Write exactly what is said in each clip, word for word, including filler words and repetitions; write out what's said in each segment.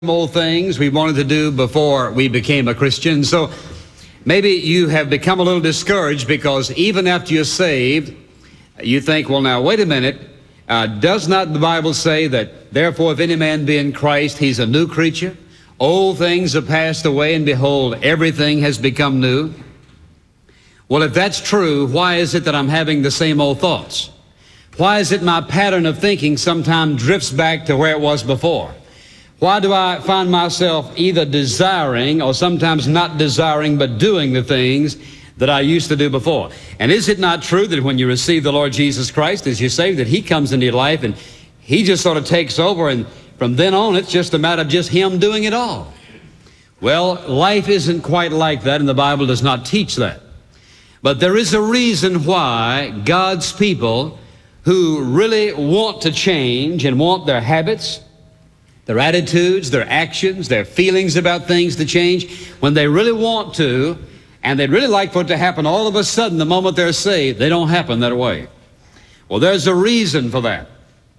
old things we wanted to do before we became a Christian. So maybe you have become a little discouraged because even after you're saved, you think, well, now, wait a minute. Uh, does not the Bible say that, therefore, if any man be in Christ, he's a new creature? Old things are passed away, and behold, everything has become new. Well, if that's true, why is it that I'm having the same old thoughts? Why is it my pattern of thinking sometimes drifts back to where it was before? Why do I find myself either desiring or sometimes not desiring but doing the things that I used to do before? And is it not true that when you receive the Lord Jesus Christ as your Savior, that He comes into your life and He just sort of takes over, and from then on it's just a matter of just Him doing it all? Well, life isn't quite like that, and the Bible does not teach that. But there is a reason why God's people who really want to change and want their habits, their attitudes, their actions, their feelings about things to change, when they really want to, and they'd really like for it to happen all of a sudden the moment they're saved, they don't happen that way. Well, there's a reason for that.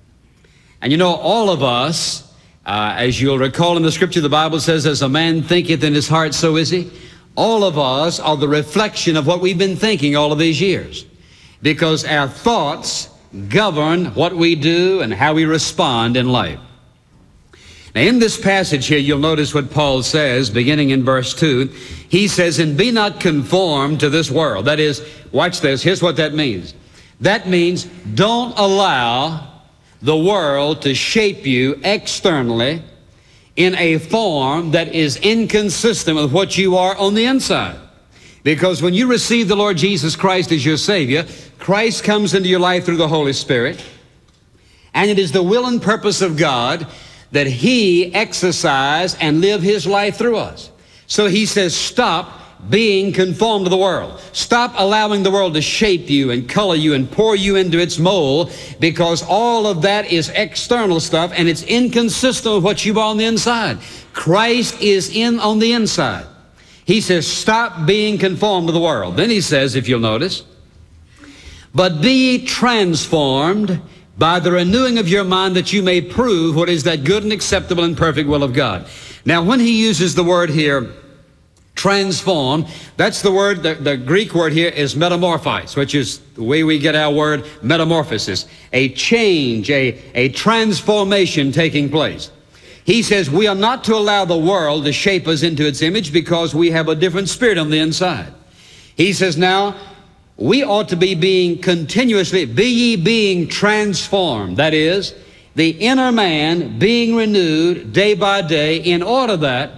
And you know, all of us, uh, as you'll recall in the scripture, the Bible says, as a man thinketh in his heart, so is he. All of us are the reflection of what we've been thinking all of these years, because our thoughts govern what we do and how we respond in life. Now, in this passage here, you'll notice what Paul says, beginning in verse two. He says, and be not conformed to this world. That is, watch this, here's what that means. That means don't allow the world to shape you externally in a form that is inconsistent with what you are on the inside. Because when you receive the Lord Jesus Christ as your Savior, Christ comes into your life through the Holy Spirit, and it is the will and purpose of God that He exercise and live His life through us. So He says, stop being conformed to the world. Stop allowing the world to shape you and color you and pour you into its mold, because all of that is external stuff and it's inconsistent with what you are on the inside. Christ is in on the inside. He says, stop being conformed to the world. Then He says, if you'll notice, but be ye transformed by the renewing of your mind, that you may prove what is that good and acceptable and perfect will of God. Now, when he uses the word here, transform, that's the word, the, the Greek word here is metamorphos, which is the way we get our word metamorphosis, a change, a, a transformation taking place. He says we are not to allow the world to shape us into its image, because we have a different spirit on the inside. He says now, we ought to be being continuously, be ye being transformed. That is, the inner man being renewed day by day, in order that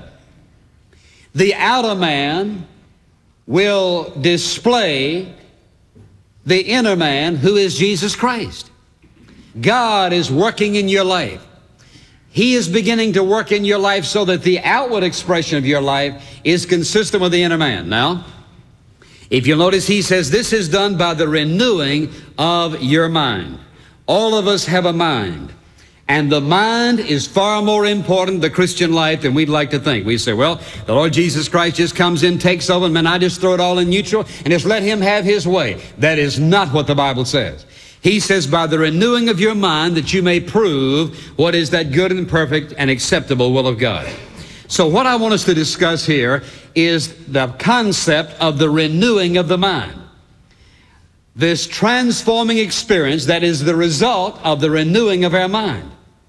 the outer man will display the inner man, who is Jesus Christ. God is working in your life. He is beginning to work in your life so that the outward expression of your life is consistent with the inner man. Now, if you'll notice, he says this is done by the renewing of your mind. All of us have a mind, and the mind is far more important in the Christian life than we'd like to think. We say, well, the Lord Jesus Christ just comes in, takes over, and man, I just throw it all in neutral and just let Him have His way. That is not what the Bible says. He says, by the renewing of your mind, that you may prove what is that good and perfect and acceptable will of God. So what I want us to discuss here is the concept of the renewing of the mind. This transforming experience that is the result of the renewing of our mind.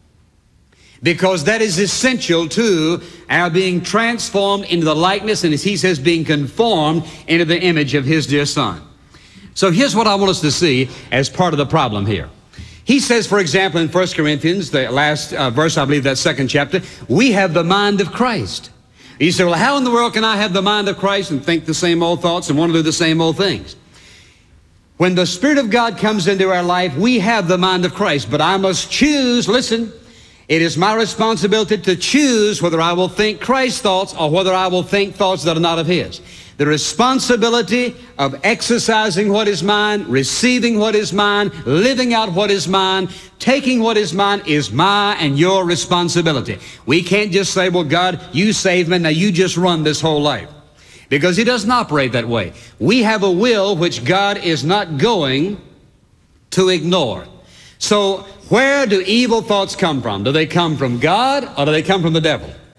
Because that is essential to our being transformed into the likeness, and as he says, being conformed into the image of His dear Son. So here's what I want us to see as part of the problem here. He says, for example, in First Corinthians, the last uh, verse, I believe that second chapter, we have the mind of Christ. You say, well, how in the world can I have the mind of Christ and think the same old thoughts and want to do the same old things? When the Spirit of God comes into our life, we have the mind of Christ. But I must choose, listen, it is my responsibility to choose whether I will think Christ's thoughts or whether I will think thoughts that are not of His. The responsibility of exercising what is mine, receiving what is mine, living out what is mine, taking what is mine is my and your responsibility. We can't just say, well, God, you saved me, now you just run this whole life. Because He doesn't operate that way. We have a will which God is not going to ignore. So where do evil thoughts come from? Do they come from God or do they come from the devil?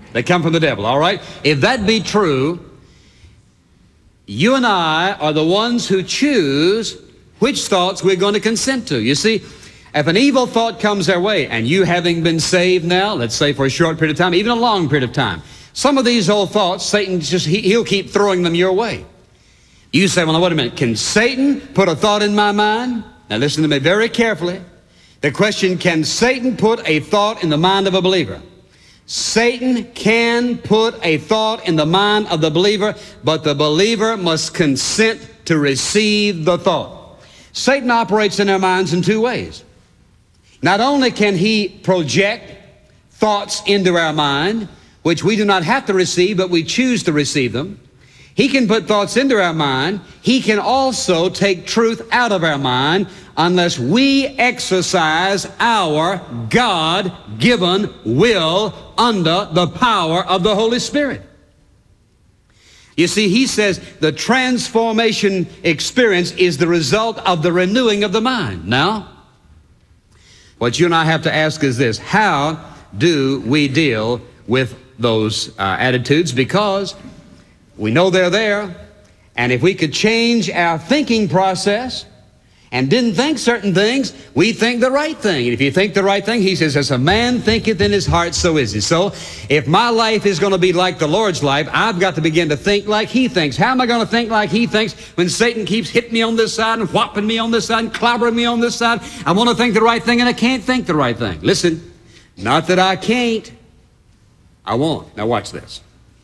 They come from the devil, all right? If that be true, you and I are the ones who choose which thoughts we're going to consent to. You see, if an evil thought comes our way, and you having been saved now, let's say for a short period of time, even a long period of time, some of these old thoughts, Satan just, he, he'll keep throwing them your way. You say, well, now wait a minute, can Satan put a thought in my mind? Now listen to me very carefully. The question, can Satan put a thought in the mind of a believer? Satan can put a thought in the mind of the believer, but the believer must consent to receive the thought. Satan operates in our minds in two ways. Not only can he project thoughts into our mind, which we do not have to receive, but we choose to receive them. He can put thoughts into our mind. He can also take truth out of our mind unless we exercise our God-given will under the power of the Holy Spirit. You see, he says the transformation experience is the result of the renewing of the mind. Now, what you and I have to ask is this: how do we deal with those uh, attitudes? Because we know they're there, and if we could change our thinking process and didn't think certain things, we think the right thing. And if you think the right thing, he says, as a man thinketh in his heart, so is he. So if my life is going to be like the Lord's life, I've got to begin to think like he thinks. How am I going to think like he thinks when Satan keeps hitting me on this side and whopping me on this side and clobbering me on this side? I want to think the right thing and I can't think the right thing. Listen, not that I can't, I won't. Now watch this.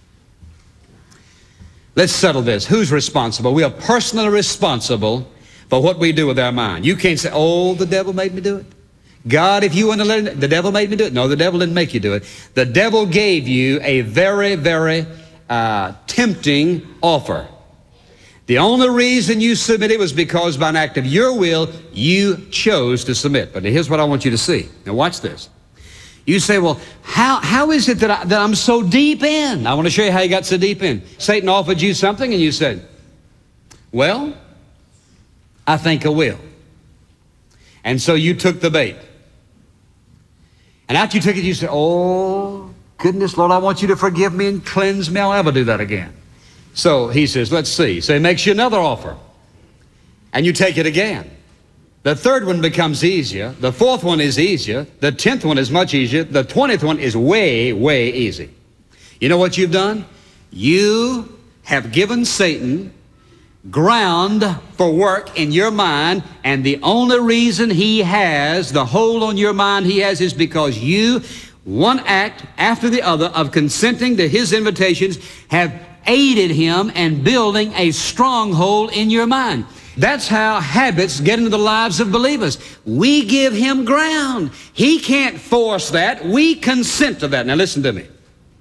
Let's settle this. Who's responsible? We are personally responsible for what we do with our mind. You can't say, oh, the devil made me do it. God, if you want to let it, the devil made me do it. No, the devil didn't make you do it. The devil gave you a very, very uh, tempting offer. The only reason you submitted was because by an act of your will, you chose to submit. But here's what I want you to see. Now watch this. You say, well, how, how is it that, I, that I'm so deep in? I want to show you how you got so deep in. Satan offered you something and you said, well, I think I will. And so you took the bait. And after you took it, you said, oh, goodness, Lord, I want you to forgive me and cleanse me. I'll never do that again. So he says, let's see. So he makes you another offer. And you take it again. The third one becomes easier. The fourth one is easier. The tenth one is much easier. The twentieth one is way, way easy. You know what you've done? You have given Satan ground for work in your mind, and the only reason he has the hold on your mind he has is because you, one act after the other of consenting to his invitations, have aided him in building a stronghold in your mind. That's how habits get into the lives of believers. We give him ground. He can't force that. We consent to that. Now listen to me.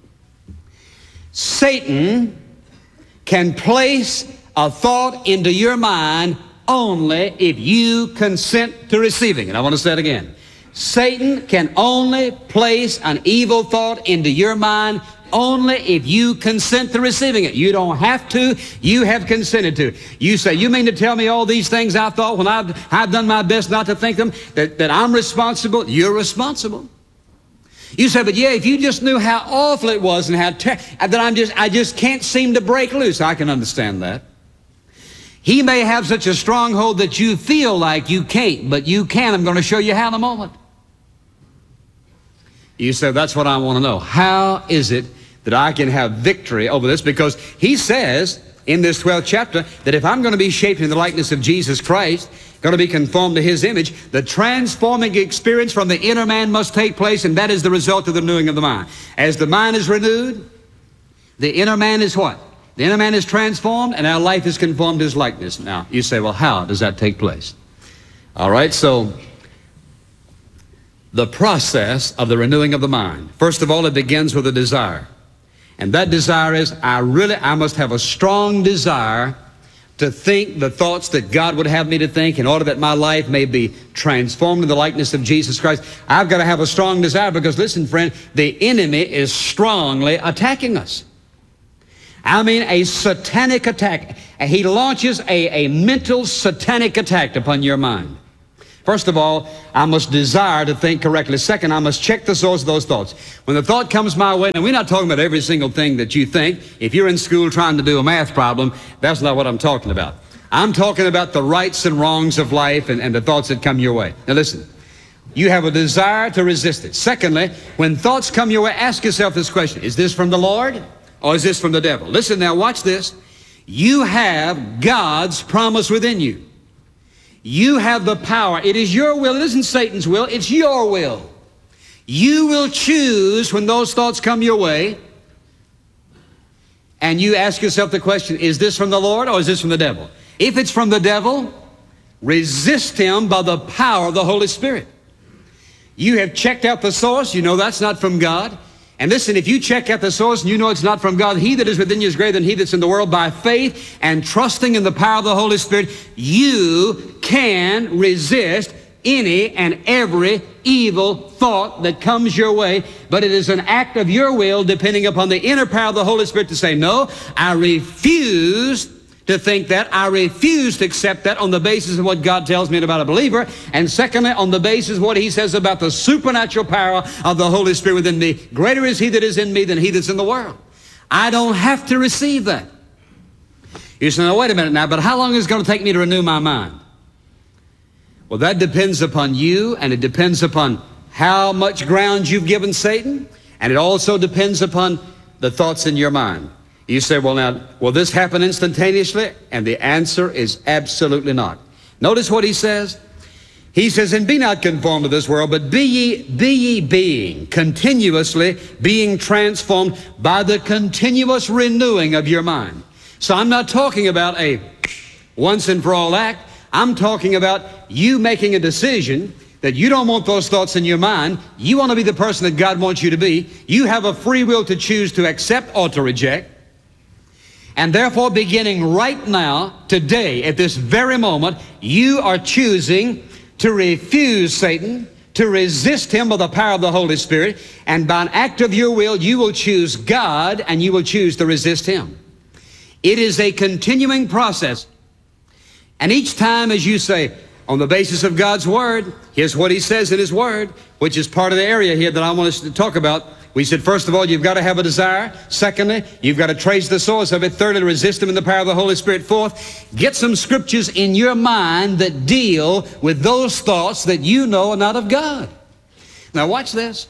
Satan can place a thought into your mind only if you consent to receiving it. I want to say it again. Satan can only place an evil thought into your mind only if you consent to receiving it. You don't have to. You have consented to. You say, you mean to tell me all these things I thought when I've, I've done my best not to think them, that, that I'm responsible? You're responsible. You say, but yeah, if you just knew how awful it was and how ter- that I'm just, I just can't seem to break loose. I can understand that. He may have such a stronghold that you feel like you can't, but you can. I'm going to show you how in a moment. You say, that's what I want to know. How is it that I can have victory over this? Because he says in this twelfth chapter that if I'm going to be shaped in the likeness of Jesus Christ, going to be conformed to his image, the transforming experience from the inner man must take place, and that is the result of the renewing of the mind. As the mind is renewed, the inner man is what? The inner man is transformed, and our life is conformed to his likeness. Now, you say, well, how does that take place? All right, so the process of the renewing of the mind. First of all, it begins with a desire. And that desire is, I really, I must have a strong desire to think the thoughts that God would have me to think in order that my life may be transformed in the likeness of Jesus Christ. I've got to have a strong desire because, listen, friend, the enemy is strongly attacking us. I mean, a satanic attack. He launches a, a mental satanic attack upon your mind. First of all, I must desire to think correctly. Second, I must check the source of those thoughts. When the thought comes my way, and we're not talking about every single thing that you think. If you're in school trying to do a math problem, that's not what I'm talking about. I'm talking about the rights and wrongs of life and, and the thoughts that come your way. Now listen, you have a desire to resist it. Secondly, when thoughts come your way, ask yourself this question: is this from the Lord or is this from the devil? Listen now, watch this. You have God's promise within you. You have the power. It is your will. It isn't Satan's will. It's your will. You will choose when those thoughts come your way, and you ask yourself the question, is this from the Lord or is this from the devil? If it's from the devil, resist him by the power of the Holy Spirit. You have checked out the source. You know that's not from God. And listen, if you check out the source and you know it's not from God, he that is within you is greater than he that's in the world. By faith and trusting in the power of the Holy Spirit, you can resist any and every evil thought that comes your way. But it is an act of your will, depending upon the inner power of the Holy Spirit, to say, no, I refuse to think that. I refuse to accept that on the basis of what God tells me about a believer. And secondly, on the basis of what he says about the supernatural power of the Holy Spirit within me. Greater is he that is in me than he that's in the world. I don't have to receive that. You say, no, wait a minute now, but how long is it going to take me to renew my mind? Well, that depends upon you, and it depends upon how much ground you've given Satan, and it also depends upon the thoughts in your mind. You say, well now, will this happen instantaneously? And the answer is absolutely not. Notice what he says. He says, and be not conformed to this world, but be ye, be ye being, continuously being transformed by the continuous renewing of your mind. So I'm not talking about a once and for all act. I'm talking about you making a decision that you don't want those thoughts in your mind. You want to be the person that God wants you to be. You have a free will to choose to accept or to reject. And therefore, beginning right now, today, at this very moment, you are choosing to refuse Satan, to resist him by the power of the Holy Spirit, and by an act of your will, you will choose God, and you will choose to resist him. It is a continuing process. And each time as you say, on the basis of God's Word, here's what he says in his Word, which is part of the area here that I want us to talk about. We said, first of all, you've got to have a desire. Secondly, you've got to trace the source of it. Thirdly, resist him in the power of the Holy Spirit. Fourth, get some scriptures in your mind that deal with those thoughts that you know are not of God. Now watch this.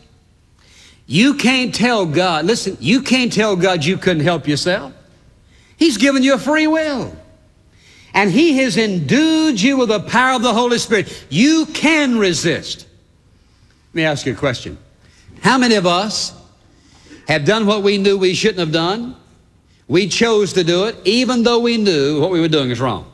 You can't tell God, listen, you can't tell God you couldn't help yourself. He's given you a free will. And he has endued you with the power of the Holy Spirit. You can resist. Let me ask you a question. How many of us have done what we knew we shouldn't have done? We chose to do it, even though we knew what we were doing is wrong.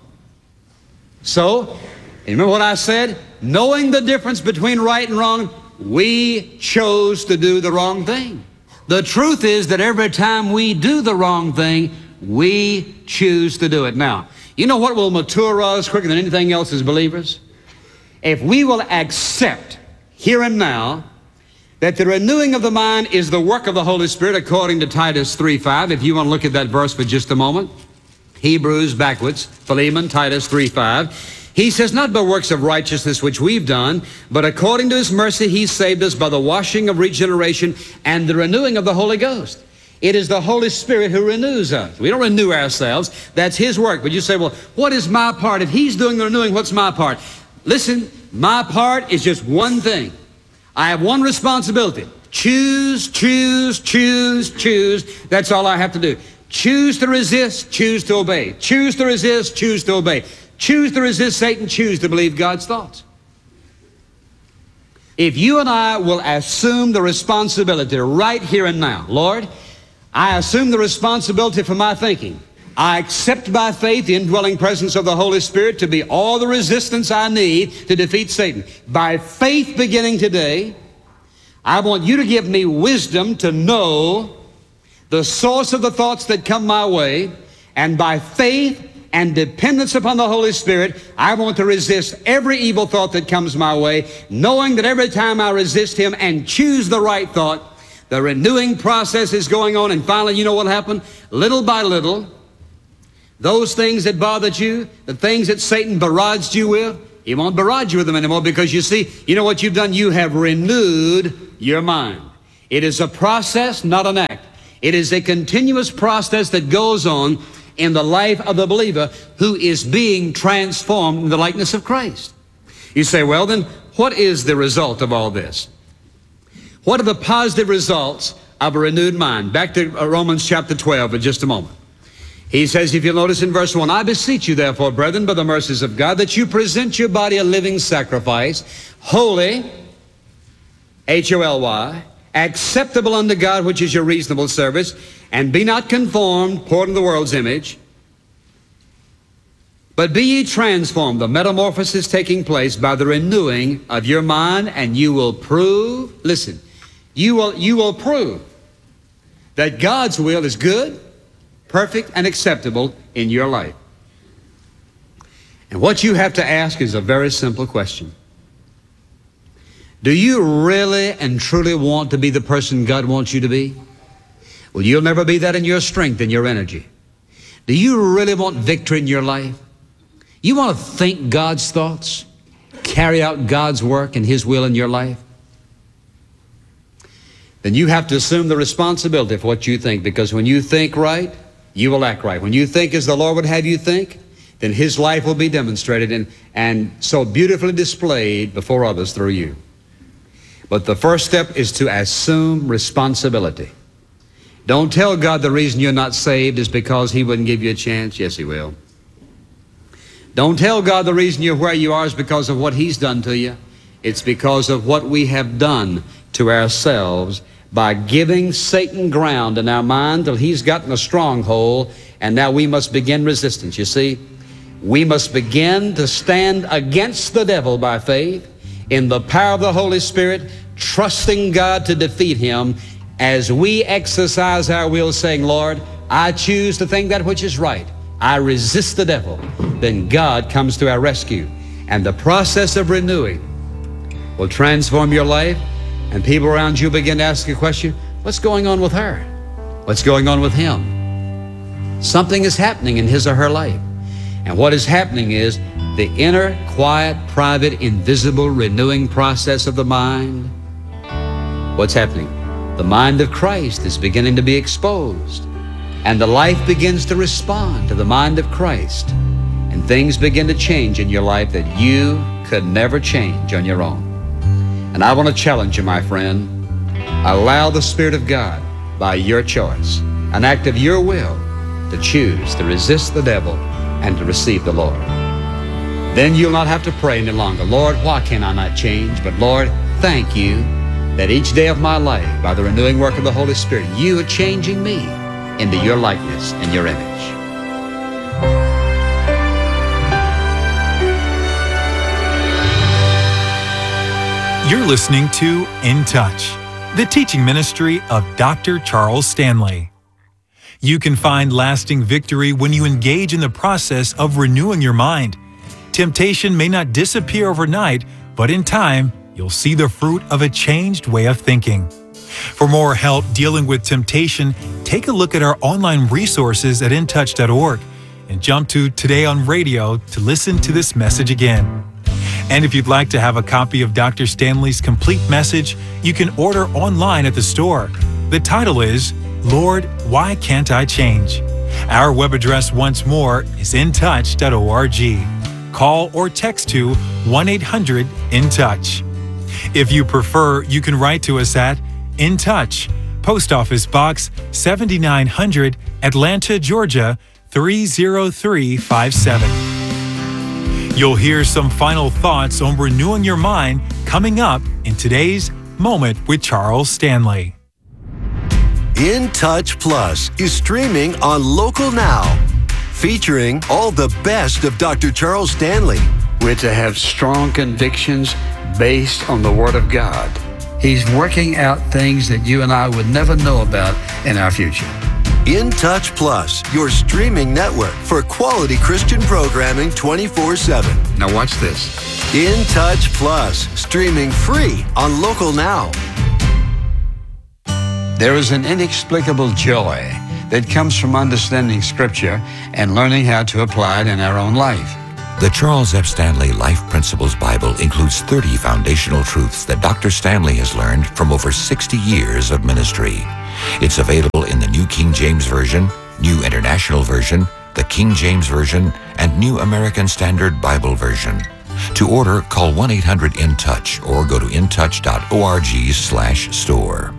So, remember what I said? Knowing the difference between right and wrong, we chose to do the wrong thing. The truth is that every time we do the wrong thing, we choose to do it. Now, you know what will mature us quicker than anything else as believers? If we will accept here and now that the renewing of the mind is the work of the Holy Spirit, according to Titus three five. If you want to look at that verse for just a moment. Hebrews backwards, Philemon, Titus three five. He says, not by works of righteousness which we've done, but according to his mercy he saved us by the washing of regeneration and the renewing of the Holy Ghost. It is the Holy Spirit who renews us. We don't renew ourselves. That's his work. But you say, well, what is my part? If he's doing the renewing, what's my part? Listen, my part is just one thing. I have one responsibility. Choose, choose, choose, choose. That's all I have to do. Choose to resist, choose to obey. Choose to resist, choose to obey. Choose to resist Satan, choose to believe God's thoughts. If you and I will assume the responsibility right here and now, Lord, I assume the responsibility for my thinking. I accept by faith the indwelling presence of the Holy Spirit to be all the resistance I need to defeat Satan. By faith beginning today, I want you to give me wisdom to know the source of the thoughts that come my way, and by faith and dependence upon the Holy Spirit, I want to resist every evil thought that comes my way, knowing that every time I resist him and choose the right thought, the renewing process is going on, and finally, you know what happened? Little by little, those things that bothered you, the things that Satan barraged you with, He won't barrage you with them anymore because you see, you know what you've done? You have renewed your mind. It is a process, not an act. It is a continuous process that goes on in the life of the believer who is being transformed in the likeness of Christ. You say, well then, what is the result of all this? What are the positive results of a renewed mind? Back to Romans chapter twelve in just a moment. He says, if you'll notice in verse one, I beseech you therefore, brethren, by the mercies of God, that you present your body a living sacrifice, holy, H O L Y, acceptable unto God, which is your reasonable service, and be not conformed, according to the world's image, but be ye transformed, the metamorphosis taking place by the renewing of your mind, and you will prove, listen, you will, you will prove that God's will is good, perfect, and acceptable in your life. And what you have to ask is a very simple question. Do you really and truly want to be the person God wants you to be? Well, you'll never be that in your strength and your energy. Do you really want victory in your life? You want to think God's thoughts, carry out God's work and His will in your life? Then you have to assume the responsibility for what you think, because when you think right, you will act right. When you think as the Lord would have you think, then His life will be demonstrated and, and so beautifully displayed before others through you. But the first step is to assume responsibility. Don't tell God the reason you're not saved is because He wouldn't give you a chance. Yes, He will. Don't tell God the reason you're where you are is because of what He's done to you. It's because of what we have done to ourselves by giving Satan ground in our mind till he's gotten a stronghold, and now we must begin resistance. You see, we must begin to stand against the devil by faith in the power of the Holy Spirit, trusting God to defeat him as we exercise our will, saying, Lord, I choose to think that which is right. I resist the devil. Then God comes to our rescue, and the process of renewing will transform your life. And people around you begin to ask a question, what's going on with her? What's going on with him? Something is happening in his or her life. And what is happening is the inner, quiet, private, invisible, renewing process of the mind. What's happening? The mind of Christ is beginning to be exposed. And the life begins to respond to the mind of Christ. And things begin to change in your life that you could never change on your own. And I want to challenge you, my friend. Allow the Spirit of God, by your choice, an act of your will, to choose to resist the devil and to receive the Lord. Then you'll not have to pray any longer, Lord, why can I not change? But Lord, thank you that each day of my life, by the renewing work of the Holy Spirit, you are changing me into your likeness and your image. You're listening to In Touch, the teaching ministry of Doctor Charles Stanley. You can find lasting victory when you engage in the process of renewing your mind. Temptation may not disappear overnight, but in time, you'll see the fruit of a changed way of thinking. For more help dealing with temptation, take a look at our online resources at in touch dot org and jump to Today on Radio to listen to this message again. And if you'd like to have a copy of Doctor Stanley's complete message, you can order online at the store. The title is, Lord, Why Can't I Change? Our web address once more is in touch dot org. Call or text to one eight hundred in touch. If you prefer, you can write to us at In Touch, Post Office Box seventy-nine hundred, Atlanta, Georgia three zero three five seven. You'll hear some final thoughts on renewing your mind coming up in today's Moment with Charles Stanley. In Touch Plus is streaming on Local Now, featuring all the best of Doctor Charles Stanley. We're to have strong convictions based on the Word of God. He's working out things that you and I would never know about in our future. In Touch Plus, your streaming network for quality Christian programming twenty-four seven. Now watch this. In Touch Plus, streaming free on Local Now. There is an inexplicable joy that comes from understanding Scripture and learning how to apply it in our own life. The Charles F. Stanley Life Principles Bible includes thirty foundational truths that Doctor Stanley has learned from over sixty years of ministry. It's available in the New King James Version, New International Version, the King James Version, and New American Standard Bible Version. To order, call one eight hundred in touch or go to intouch dot org slash store.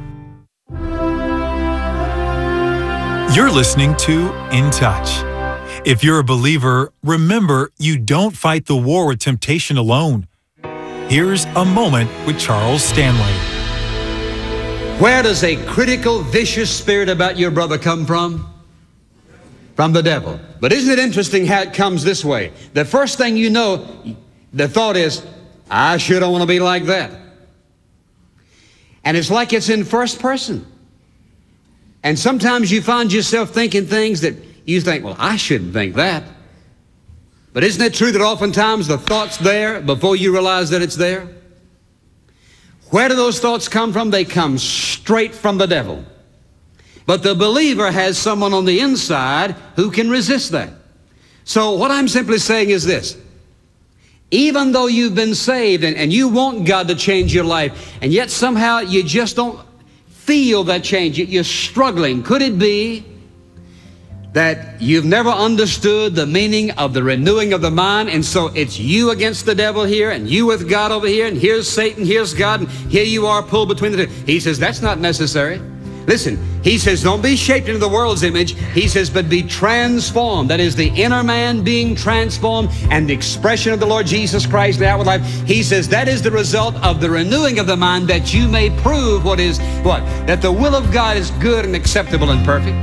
You're listening to In Touch. If you're a believer, remember you don't fight the war with temptation alone. Here's a moment with Charles Stanley. Where does a critical, vicious spirit about your brother come from? From the devil. But isn't it interesting how it comes this way? The first thing you know, the thought is, I sure don't want to be like that. And it's like it's in first person. And sometimes you find yourself thinking things that you think, well, I shouldn't think that. But isn't it true that oftentimes the thought's there before you realize that it's there? Where do those thoughts come from? They come straight from the devil. But the believer has someone on the inside who can resist that. So what I'm simply saying is this. Even though you've been saved and, and you want God to change your life, and yet somehow you just don't feel that change, you're struggling. Could it be that you've never understood the meaning of the renewing of the mind, and so it's you against the devil here, and you with God over here, and here's Satan, here's God, and here you are pulled between the two? He says, that's not necessary. Listen, he says, don't be shaped into the world's image. He says, but be transformed. That is the inner man being transformed and the expression of the Lord Jesus Christ in the outward life. He says that is the result of the renewing of the mind, that you may prove what is, what? That the will of God is good and acceptable and perfect.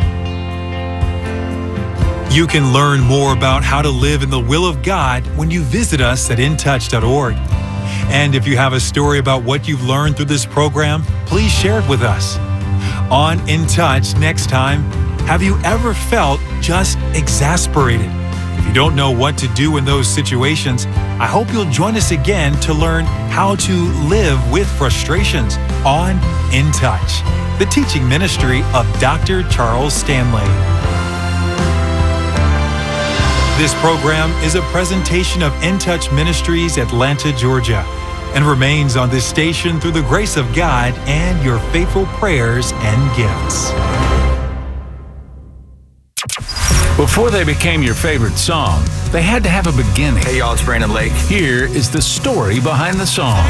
You can learn more about how to live in the will of God when you visit us at in touch dot org. And if you have a story about what you've learned through this program, please share it with us. On In Touch next time, have you ever felt just exasperated? If you don't know what to do in those situations, I hope you'll join us again to learn how to live with frustrations on In Touch, the teaching ministry of Doctor Charles Stanley. This program is a presentation of In Touch Ministries, Atlanta, Georgia, and remains on this station through the grace of God and your faithful prayers and gifts. Before they became your favorite song, they had to have a beginning. Hey y'all, it's Brandon Lake. Here is the story behind the song.